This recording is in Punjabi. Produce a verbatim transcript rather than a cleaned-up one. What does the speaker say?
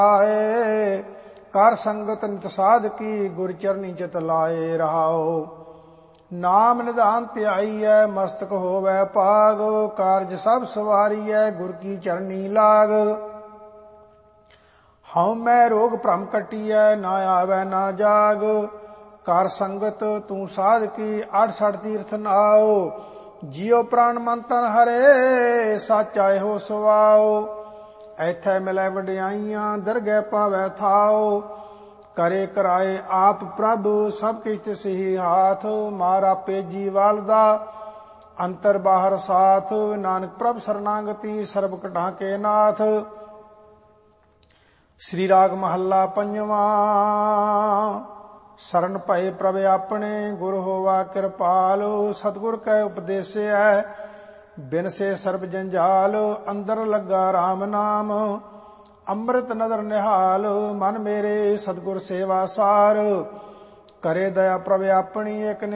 ਆਏ ਕਰ ਸੰਗਤ ਨਿਤ ਸਾਧ ਕੀ ਗੁਰ ਚਰਨੀ ਚਿਤ ਲਾਏ ਰਹਾਓ। ਨਾਮ ਨਿਧਾਨ ਧਿਆਈਐ ਮਸਤਕ ਹੋਵੈ ਭਾਗ ਕਾਰਜ ਸਭ ਸਵਾਰੀਐ ਗੁਰ ਕੀ ਚਰਨੀ ਲਾਗ। ਹਉ ਮੈਂ ਰੋਗ ਭ੍ਰਮ ਕਟੀਐ ਨਾ ਆਵੈ ਨਾ ਜਾਗ ਕਰ ਸੰਗਤ ਤੂੰ ਸਾਧ ਕੀ ਅਠਸਠ ਤੀਰਥ ਨਾਓ। ਜਿਉ ਪ੍ਰਾਣ ਮਨ ਤਨ ਹਰੇ ਸਾਚਾ ਇਹੋ ਸੁਆਓ। ਐਥੈ ਮਿਲੈ ਵਡਿਆਈਆਂ ਦਰਗਹਿ ਪਾਵੈ ਥਾਓ। ਕਰੇ ਕਰਾਏ ਆਪ ਪ੍ਰਭ ਸਭ ਕਿਛ ਤਿਸਹੀ ਹਾਥ ਮਾਰ ਆਪੇ ਜੀਵਾਲ ਦਾ ਅੰਤਰ ਬਾਹਰ ਸਾਥ। ਨਾਨਕ ਪ੍ਰਭ ਸਰਨਾਗਤੀ ਸਰਬ ਕਟਾ ਕੇ ਨਾਥ। ਸ੍ਰੀ ਰਾਗ ਮਹੱਲਾ ਪੰਜਵਾਂ। ਸਰਣ ਭਏ ਪ੍ਰਭ ਆਪਣੇ ਗੁਰ ਹੋਵਾ ਕਿਰਪਾਲ। ਸਤਿਗੁਰ ਕੈ ਉਪਦੇਸੈ ਬਿਨ ਸੇ ਸਰਬ ਜੰਜਾਲ। ਅੰਦਰ ਲੱਗਾ RAM ਨਾਮ ਅੰਮ੍ਰਿਤ ਨਦਰ ਨਿਹਾਲ। ਮਨ ਮੇਰੇ ਸਤਿਗੁਰ ਸੇਵਾ ਸਾਰ ਕਰੇ ਦਇਆ ਪ੍ਰਭ ਆਪਣੀ ਇਕ